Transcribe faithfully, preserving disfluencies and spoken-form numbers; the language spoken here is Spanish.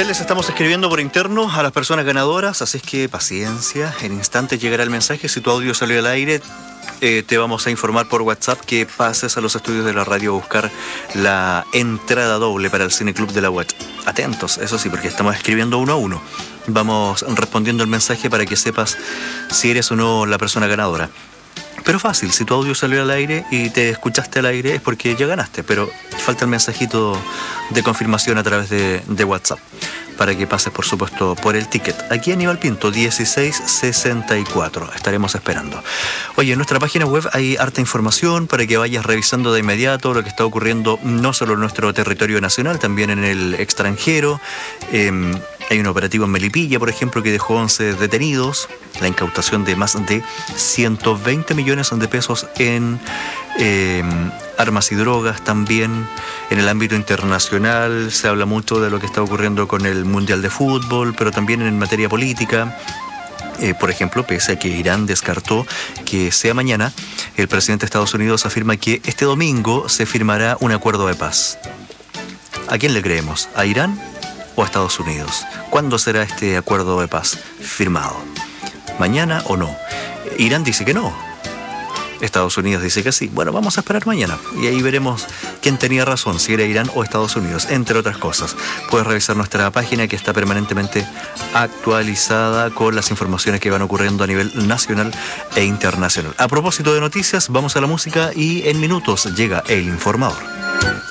Ya les estamos escribiendo por interno a las personas ganadoras, así es que paciencia, en instantes llegará el mensaje. Si tu audio salió al aire, eh, te vamos a informar por WhatsApp que pases a los estudios de la radio a buscar la entrada doble para el Cine Club de la U A T. Atentos, eso sí, porque estamos escribiendo uno a uno. Vamos respondiendo el mensaje para que sepas si eres o no la persona ganadora. Pero fácil, si tu audio salió al aire y te escuchaste al aire es porque ya ganaste, pero falta el mensajito de confirmación a través de, de WhatsApp para que pases, por supuesto, por el ticket. Aquí Aníbal Pinto, dieciséis sesenta y cuatro, estaremos esperando. Oye, en nuestra página web hay harta información para que vayas revisando de inmediato lo que está ocurriendo no solo en nuestro territorio nacional, también en el extranjero. Eh, Hay un operativo en Melipilla, por ejemplo, que dejó once detenidos, la incautación de más de ciento veinte millones de pesos en eh, armas y drogas. También en el ámbito internacional se habla mucho de lo que está ocurriendo con el Mundial de Fútbol, pero también en materia política. Eh, por ejemplo, pese a que Irán descartó que sea mañana, el presidente de Estados Unidos afirma que este domingo se firmará un acuerdo de paz. ¿A quién le creemos? ¿A Irán o a Estados Unidos? ¿Cuándo será este acuerdo de paz firmado? ¿Mañana o no? Irán dice que no. Estados Unidos dice que sí. Bueno, vamos a esperar mañana y ahí veremos quién tenía razón, si era Irán o Estados Unidos, entre otras cosas. Puedes revisar nuestra página que está permanentemente actualizada con las informaciones que van ocurriendo a nivel nacional e internacional. A propósito de noticias, vamos a la música y en minutos llega El Informador.